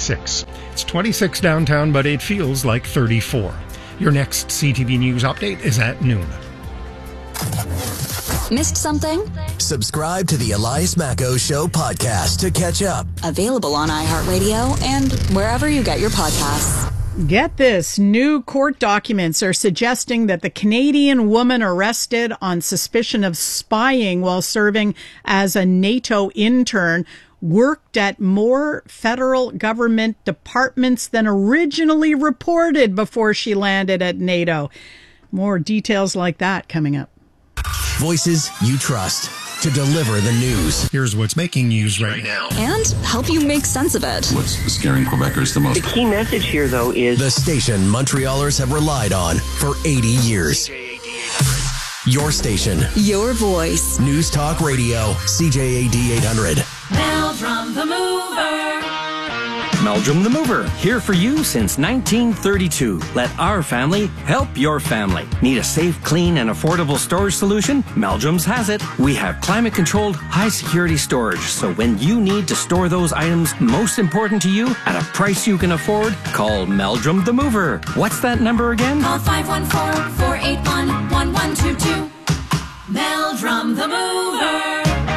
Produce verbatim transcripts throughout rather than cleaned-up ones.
twenty-six. It's twenty-six downtown, but it feels like thirty-four. Your next C T V News update is at noon. Missed something? Subscribe to the Elias Macko Show podcast to catch up. Available on iHeartRadio and wherever you get your podcasts. Get this. New court documents are suggesting that the Canadian woman arrested on suspicion of spying while serving as a NATO intern worked at more federal government departments than originally reported before she landed at NATO. More details like that coming up. Voices you trust to deliver the news. Here's what's making news right now. And help you make sense of it. What's scaring Quebecers the most? The key message here, though, is the station Montrealers have relied on for eighty years. Your station. Your voice. News Talk Radio, C J A D eight hundred. Meldrum the Mover. Meldrum the Mover, here for you since nineteen thirty-two. Let our family help your family. Need a safe, clean, and affordable storage solution? Meldrum's has it. We have climate-controlled, high-security storage, so when you need to store those items most important to you at a price you can afford, call Meldrum the Mover. What's that number again? Call five one four, four eight one, one one two two. Meldrum the Mover.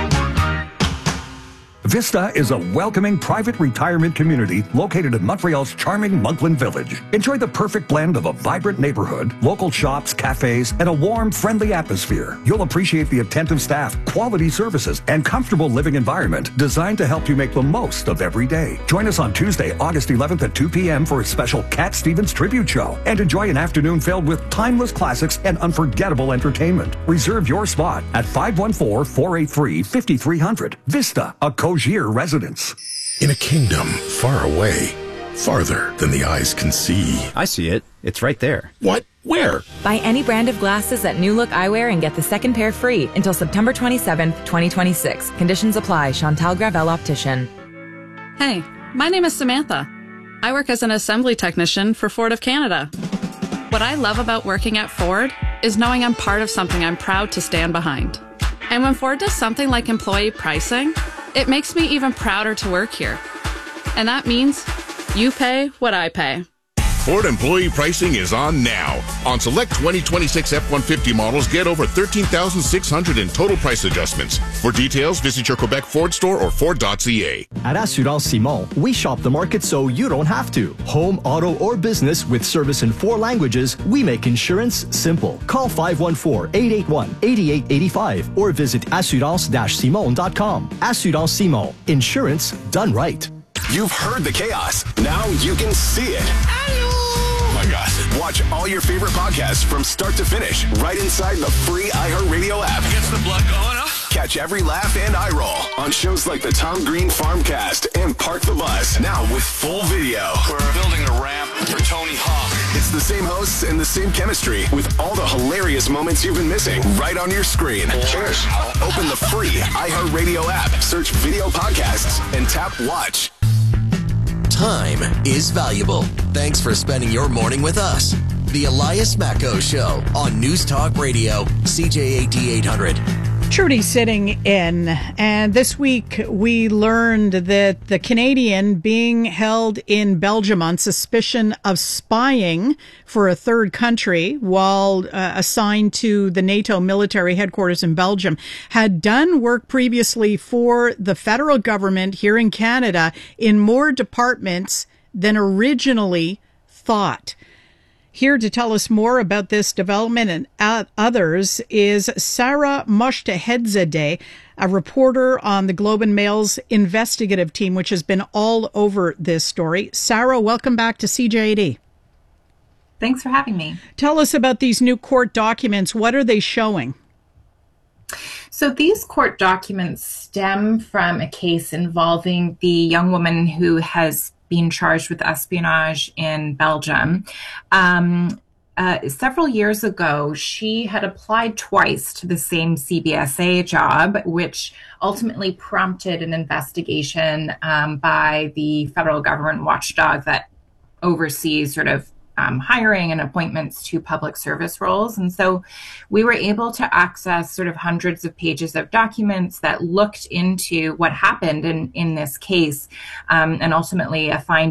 Vista is a welcoming private retirement community located in Montreal's charming Monkland Village. Enjoy the perfect blend of a vibrant neighborhood, local shops, cafes, and a warm, friendly atmosphere. You'll appreciate the attentive staff, quality services, and comfortable living environment designed to help you make the most of every day. Join us on Tuesday, August eleventh at two p.m. for a special Cat Stevens tribute show and enjoy an afternoon filled with timeless classics and unforgettable entertainment. Reserve your spot at five one four, four eight three, five three zero zero. Vista, a Cogier residence. In a kingdom far away, farther than the eyes can see. I see it. It's right there. What? Where? Buy any brand of glasses at New Look Eyewear and get the second pair free until September twenty-seventh, twenty twenty-six. Conditions apply. Chantal Gravel Optician. Hey, my name is Samantha. I work as an assembly technician for Ford of Canada. What I love about working at Ford is knowing I'm part of something I'm proud to stand behind. And when Ford does something like employee pricing, it makes me even prouder to work here. And that means you pay what I pay. Ford employee pricing is on now. On select twenty twenty-six F one fifty models, get over thirteen thousand six hundred in total price adjustments. For details, visit your Quebec Ford store or Ford dot C A. At Assurance Simon, we shop the market so you don't have to. Home, auto, or business with service in four languages, we make insurance simple. Call five one four, eight eight one, eight eight eight five or visit assurance dash simon dot com. Assurance Simon. Insurance done right. You've heard the chaos. Now you can see it. Oh my God. Watch all your favorite podcasts from start to finish right inside the free iHeartRadio app. Gets the blood going, huh? Catch every laugh and eye roll on shows like the Tom Green Farmcast and Park the Bus. Now with full video. We're building a ramp for Tony Hawk. It's the same hosts and the same chemistry with all the hilarious moments you've been missing right on your screen. Cheers. Open the free iHeartRadio app, search video podcasts, and tap watch. Time is valuable. Thanks for spending your morning with us. The Elias Macko Show on News Talk Radio, C J A D eight hundred. Trudy sitting in, and this week we learned that the Canadian being held in Belgium on suspicion of spying for a third country while uh, assigned to the NATO military headquarters in Belgium had done work previously for the federal government here in Canada in more departments than originally thought. Here to tell us more about this development and others is Sarah Moshtahedzadeh, a reporter on the Globe and Mail's investigative team, which has been all over this story. Sarah, welcome back to C J A D. Thanks for having me. Tell us about these new court documents. What are they showing? So these court documents stem from a case involving the young woman who has being charged with espionage in Belgium. Um, uh, several years ago, she had applied twice to the same C B S A job, which ultimately prompted an investigation um, by the federal government watchdog that oversees sort of Um, hiring and appointments to public service roles. And so we were able to access sort of hundreds of pages of documents that looked into what happened in, in this case, um, and ultimately a finding